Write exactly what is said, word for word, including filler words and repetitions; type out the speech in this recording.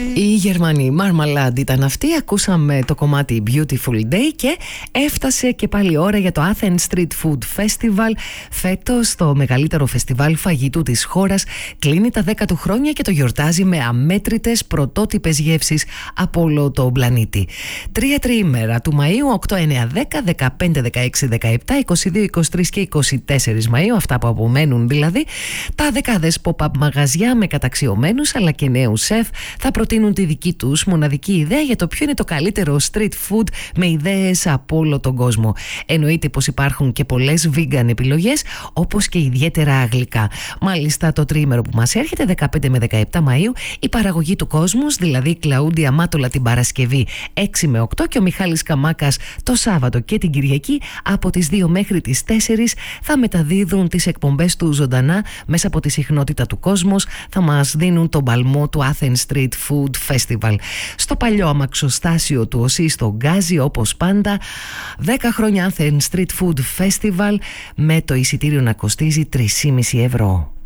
Η Γερμανή Marmalade ήταν αυτή. Ακούσαμε το κομμάτι Beautiful Day και έφτασε και πάλι η ώρα για το Athens Street Food Festival. Φέτος το μεγαλύτερο φεστιβάλ φαγητού της χώρας κλείνει τα δέκα του χρόνια και το γιορτάζει με αμέτρητες πρωτότυπες γεύσεις από όλο τον πλανήτη. Τρία τριήμερα του Μαΐου, οκτώ, εννέα, δέκα, δεκαπέντε, δεκαέξι, δεκαεπτά, είκοσι δύο, είκοσι τρία και είκοσι τέσσερα Μαΐου, αυτά που απομένουν δηλαδή, τα δεκάδες pop-up μαγαζιά με καταξιωμένους αλλά και νέους σεφ θα προτείνουν τη δική τους μοναδική ιδέα για το ποιο είναι το καλύτερο street food με ιδέες από όλο τον κόσμο. Εννοείται πως υπάρχουν και πολλές vegan επιλογές, όπως και ιδιαίτερα γλυκά. Μάλιστα το τριήμερο που μας έρχεται, δεκαπέντε με δεκαεπτά Μαΐου, η παραγωγή του κόσμους, δηλαδή η Κλαούντια Μάτολα την Παρασκευή έξι με οκτώ και ο Μιχάλης Καμάκας το Σάββατο και την Κυριακή από τις δύο μέχρι τις τέσσερις θα μεταδίδουν τις εκπομπές του ζωντανά μέσα από τη συχνότητα του κόσμος, θα μας δίνουν τον παλμό του Athens Street Food Festival. Στο παλιό αμαξοστάσιο του ΟΣΥ στο Γκάζι, όπως πάντα, δέκα χρόνια Athens Street Food Festival με το εισιτήριο να κοστίζει τρία και μισό ευρώ.